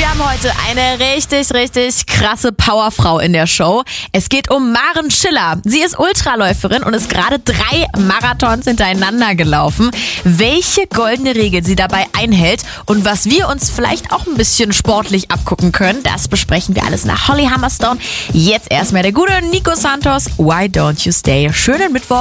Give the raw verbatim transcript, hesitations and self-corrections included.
Wir haben heute eine richtig, richtig krasse Powerfrau in der Show. Es geht um Maren Schiller. Sie ist Ultraläuferin und ist gerade drei Marathons hintereinander gelaufen. Welche goldene Regel sie dabei einhält und was wir uns vielleicht auch ein bisschen sportlich abgucken können, das besprechen wir alles nach Holly Humberstone. Jetzt erstmal der gute Nico Santos. Why don't you stay? Schönen Mittwoch.